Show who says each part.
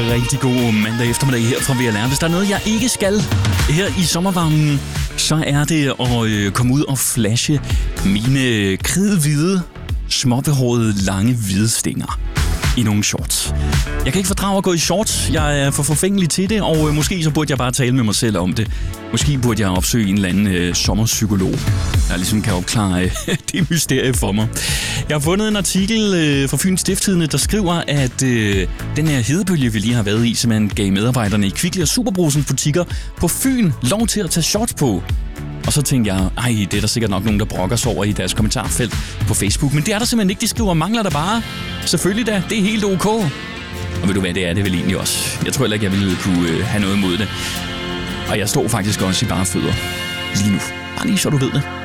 Speaker 1: Rigtig god mandag eftermiddag her fra VLR. Hvis der er noget, jeg ikke skal her i sommervarmen, så er det at komme ud og flashe mine kridhvide, småbehårede, lange hvide stænger i nogle shorts. Jeg kan ikke fordrage at gå i shorts. Jeg er for forfængelig til det, og måske så burde jeg bare tale med mig selv om det. Måske burde jeg opsøge en eller anden sommerpsykolog, der ligesom kan opklare det mysterie for mig. Jeg har fundet en artikel fra Fyns Stiftstidende, der skriver, at den her hedebølge, vi lige har været i, simpelthen gav medarbejderne i Kvickly og Superbrugsens butikker på Fyn lov til at tage shorts på. Og så tænkte jeg, det er der sikkert nok nogen, der brokker sig over i deres kommentarfelt på Facebook. Men det er der simpelthen ikke. De skriver, mangler der bare. Selvfølgelig da, det er helt ok. Og ved du hvad, det er det vel egentlig også. Jeg tror heller ikke, jeg ville kunne have noget imod det. Og jeg står faktisk også i bare fødder lige nu. Bare lige så du ved det.